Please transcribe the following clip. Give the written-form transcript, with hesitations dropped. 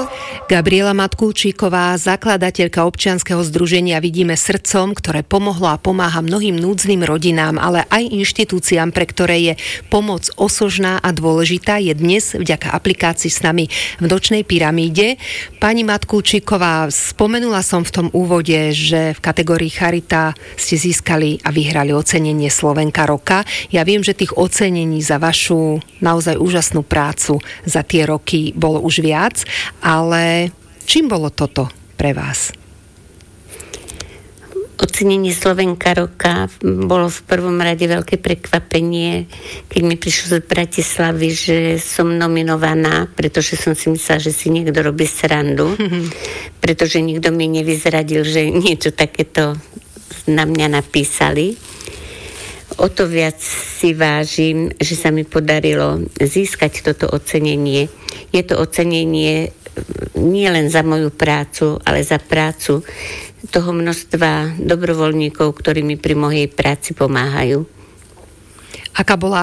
Gabriela Matkulčíková, zakladateľka občianskeho združenia Vidíme srdcom, ktoré pomohlo a pomáha mnohým núdznym rodinám, ale aj inštitúciám, pre ktoré je pomoc osožná a dôležitá, je dnes vďaka aplikácii s nami v Nočnej pyramíde. Pani Matkulčíková, spomenula som v tom úvode, že v kategórii Charita ste získali a vyhrali ocenenie Slovenka roka. Ja viem, že tých ocenení za vašu naozaj úžasnú prácu za tie roky bolo už viac, ale čím bolo toto pre vás? Ocenenie Slovenka roka bolo v prvom rade veľké prekvapenie, keď mi prišlo z Bratislavy, že som nominovaná, pretože som si myslela, že si niekto robí srandu, pretože nikto mi nevyzradil, že niečo takéto na mňa napísali. O to viac si vážim, že sa mi podarilo získať toto ocenenie. Je to ocenenie nie len za moju prácu, ale za prácu toho množstva dobrovoľníkov, ktorí mi pri mojej práci pomáhajú. Aká bola